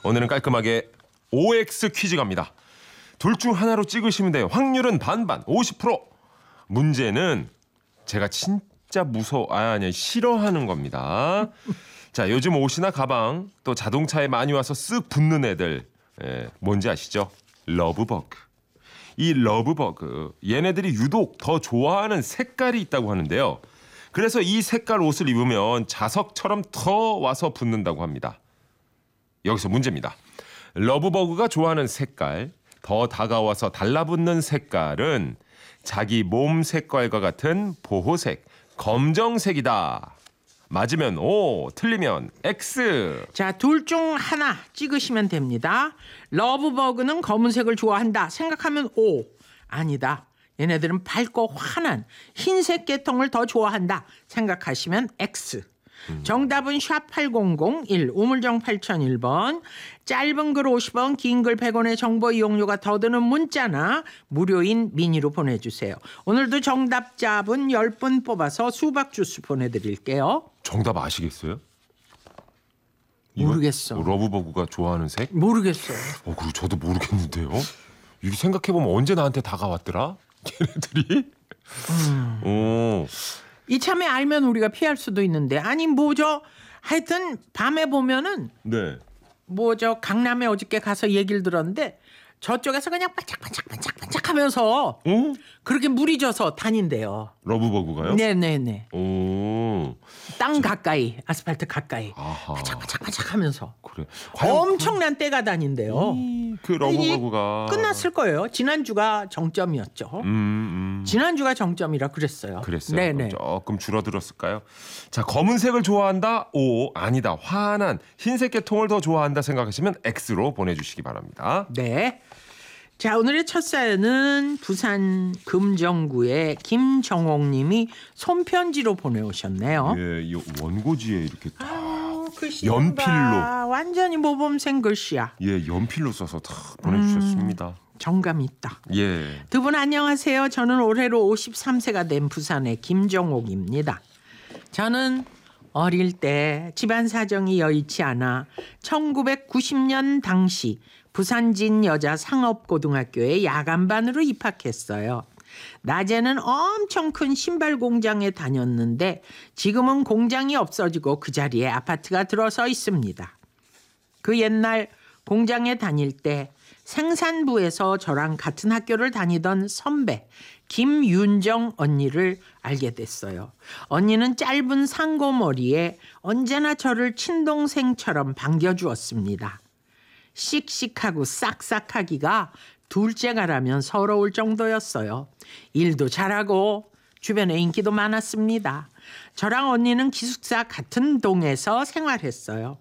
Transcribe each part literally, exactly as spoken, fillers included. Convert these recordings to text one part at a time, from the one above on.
오늘은 깔끔하게 오엑스 퀴즈 갑니다. 둘 중 하나로 찍으시면 돼요. 확률은 반반 오십 퍼센트. 문제는 제가 진짜 무서워 아 아니 싫어하는 겁니다. 자, 요즘 옷이나 가방 또 자동차에 많이 와서 쓱 붙는 애들 예, 뭔지 아시죠? 러브버그. 이 러브버그 얘네들이 유독 더 좋아하는 색깔이 있다고 하는데요. 그래서 이 색깔 옷을 입으면 자석처럼 더 와서 붙는다고 합니다. 여기서 문제입니다. 러브버그가 좋아하는 색깔, 더 다가와서 달라붙는 색깔은 자기 몸 색깔과 같은 보호색, 검정색이다. 맞으면 O, 틀리면 X. 자, 둘 중 하나 찍으시면 됩니다. 러브버그는 검은색을 좋아한다 생각하면 O. 아니다. 얘네들은 밝고 환한 흰색 계통을 더 좋아한다 생각하시면 X. 음. 정답은 샵 팔공공일 우물정 팔공공일 번. 짧은 글 오십 원, 긴 글 백 원의 정보 이용료가 더 드는 문자나 무료인 미니로 보내주세요. 오늘도 정답자분 십 분 뽑아서 수박 주스 보내드릴게요. 정답 아시겠어요? 모르겠어. 러브버그가 좋아하는 색? 모르겠어요. 어, 그리고 저도 모르겠는데요. 이게 생각해보면 언제 나한테 다가왔더라? 걔네들이? 음. 오. 이참에 알면 우리가 피할 수도 있는데 아니 뭐죠? 하여튼 밤에 보면은 네. 뭐죠? 강남에 어저께 가서 얘기를 들었는데 저쪽에서 그냥 반짝반짝반짝반짝 하면서 어? 그렇게 물이 져서 다닌대요. 러브버그가요? 네네네. 오. 땅 가까이, 아스팔트 가까이 아하. 반짝반짝반짝 하면서 그래. 엄청난 때가 다닌대요. 이, 그 러브버그가 끝났을 거예요. 지난주가 정점이었죠. 음, 음. 지난주가 정점이라 그랬어요. 그랬어요. 네네. 조금 줄어들었을까요? 자, 검은색을 좋아한다. O. 아니다. 환한 흰색 계통을 더 좋아한다 생각하시면 X로 보내주시기 바랍니다. 네. 자, 오늘의 첫 사연은 부산 금정구의 김정옥 님이 손편지로 보내오셨네요. 예, 이 원고지에 이렇게 다 아유, 글씨 연필로. 봐. 완전히 모범생 글씨야. 예, 연필로 써서 다 보내주셨습니다. 음, 정감 있다. 예. 두 분 안녕하세요. 저는 올해로 오십삼 세가 된 부산의 김정옥입니다. 저는 어릴 때 집안 사정이 여의치 않아 천구백구십 년 당시 부산진 여자 상업고등학교에 야간반으로 입학했어요. 낮에는 엄청 큰 신발 공장에 다녔는데 지금은 공장이 없어지고 그 자리에 아파트가 들어서 있습니다. 그 옛날 공장에 다닐 때 생산부에서 저랑 같은 학교를 다니던 선배 김윤정 언니를 알게 됐어요. 언니는 짧은 상고머리에 언제나 저를 친동생처럼 반겨주었습니다. 씩씩하고 싹싹하기가 둘째가라면 서러울 정도였어요. 일도 잘하고 주변에 인기도 많았습니다. 저랑 언니는 기숙사 같은 동에서 생활했어요.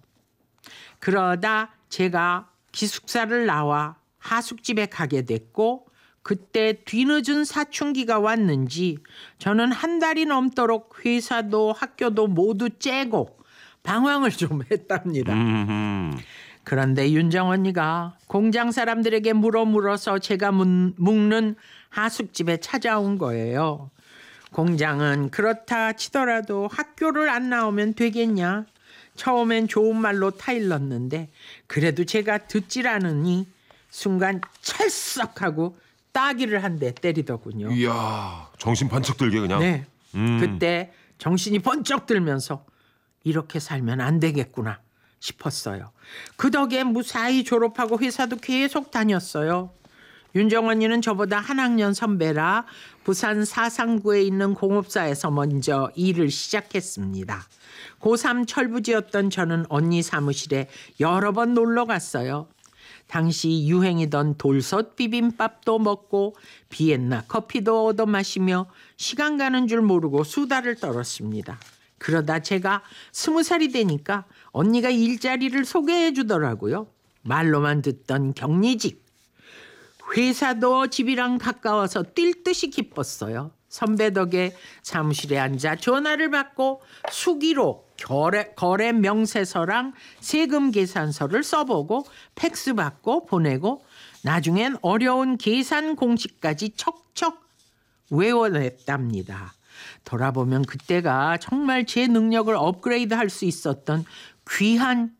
그러다 제가 기숙사를 나와 하숙집에 가게 됐고 그때 뒤늦은 사춘기가 왔는지 저는 한 달이 넘도록 회사도 학교도 모두 째고 방황을 좀 했답니다. 음흠. 그런데 윤정 언니가 공장 사람들에게 물어 물어서 제가 문, 묵는 하숙집에 찾아온 거예요. 공장은 그렇다 치더라도 학교를 안 나오면 되겠냐. 처음엔 좋은 말로 타일렀는데 그래도 제가 듣질 않으니 순간 찰썩하고 따기를 한 대 때리더군요. 이야, 정신 반짝 들게 그냥. 네. 음. 그때 정신이 번쩍 들면서 이렇게 살면 안 되겠구나 싶었어요. 그 덕에 무사히 졸업하고 회사도 계속 다녔어요. 윤정 언니는 저보다 한 학년 선배라 부산 사상구에 있는 공업사에서 먼저 일을 시작했습니다. 고삼 철부지였던 저는 언니 사무실에 여러 번 놀러 갔어요. 당시 유행이던 돌솥 비빔밥도 먹고 비엔나 커피도 얻어 마시며 시간 가는 줄 모르고 수다를 떨었습니다. 그러다 제가 스무 살이 되니까 언니가 일자리를 소개해 주더라고요. 말로만 듣던 격리직. 회사도 집이랑 가까워서 뛸 듯이 기뻤어요. 선배 덕에 사무실에 앉아 전화를 받고 수기로 거래, 거래 명세서랑 세금 계산서를 써보고 팩스 받고 보내고 나중엔 어려운 계산 공식까지 척척 외워냈답니다. 돌아보면 그때가 정말 제 능력을 업그레이드 할 수 있었던 귀한